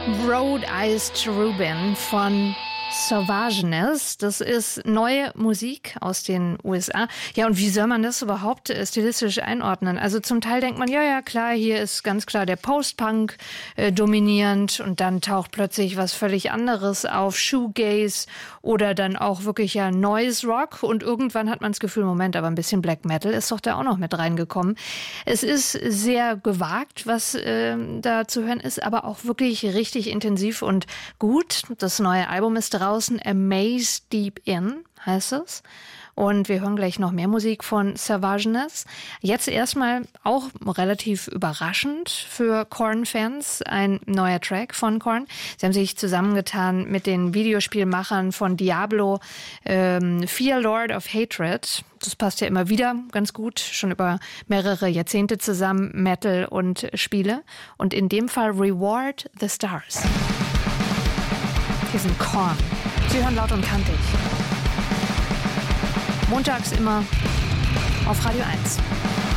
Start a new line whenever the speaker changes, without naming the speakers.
Road-Iced Rubin von Sauvageness. Das ist neue Musik aus den USA. Ja, und wie soll man das überhaupt stilistisch einordnen? Also zum Teil denkt man, ja, klar, hier ist ganz klar der Post-Punk dominierend und dann taucht plötzlich was völlig anderes auf, Shoegaze oder dann auch wirklich ja Noise Rock und irgendwann hat man das Gefühl, Moment, aber ein bisschen Black Metal ist doch da auch noch mit reingekommen. Es ist sehr gewagt, was da zu hören ist, aber auch wirklich richtig intensiv und gut. Das neue Album ist draußen, Amaze Deep In heißt es. Und wir hören gleich noch mehr Musik von Sauvageness. Jetzt erstmal auch relativ überraschend für Korn-Fans ein neuer Track von Korn. Sie haben sich zusammengetan mit den Videospielmachern von Diablo, Fear Lord of Hatred. Das passt ja immer wieder ganz gut, schon über mehrere Jahrzehnte zusammen, Metal und Spiele. Und in dem Fall Reward the Stars. Hier sind Korn. Sie hören laut und kantig. Montags immer auf Radio 1.